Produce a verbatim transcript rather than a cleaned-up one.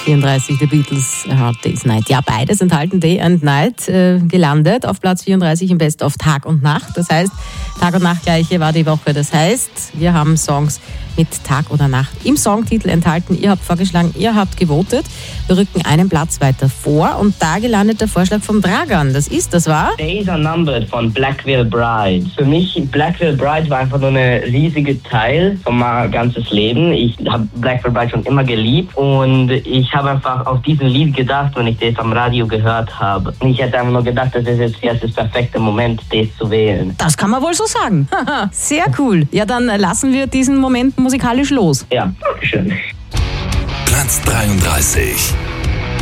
vierunddreißig The Beatles, A Hard Day's Night. Ja, beides enthalten, Day and Night, äh, gelandet auf Platz vierunddreißig im Best of Tag und Nacht. Das heißt, Tag und Nacht gleiche war die Woche. Das heißt, wir haben Songs mit Tag oder Nacht im Songtitel enthalten. Ihr habt vorgeschlagen, ihr habt gewotet. Wir rücken einen Platz weiter vor und da gelandet der Vorschlag von Dragan. Das ist, das war? Days Are Numbered von Black Veil Bride. Für mich, Black Veil Bride war einfach nur ein riesiger Teil von mein ganzes Leben. Ich habe Black Veil Bride schon immer geliebt und ich habe einfach auf diesen Lied gedacht, wenn ich das am Radio gehört habe. Ich hätte einfach nur gedacht, das ist jetzt erst das perfekte Moment, das zu wählen. Das kann man wohl so sagen. Sehr cool. Ja, dann lassen wir diesen Moment musikalisch los. Ja, schön. Platz dreiunddreißig.